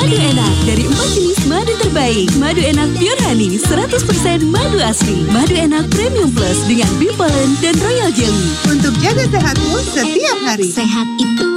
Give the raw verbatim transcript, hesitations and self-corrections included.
Madu enak dari empat jenis madu terbaik. Madu enak Pure Honey seratus persen madu asli. Madu enak Premium Plus dengan Bee Pollen dan Royal Jelly. Untuk jaga sehatmu setiap hari. Sehat itu